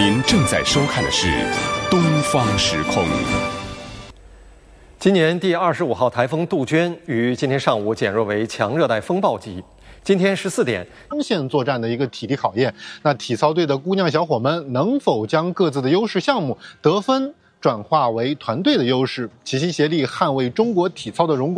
您正在收看的是《东方时空》。 今年第25号台风杜鹃于今天上午减弱为强热带风暴级。今天14点， 锋线作战的一个体力考验。那体操队的姑娘小伙们能否将各自的优势项目得分转化为团队的优势，齐心协力捍卫中国体操的荣光？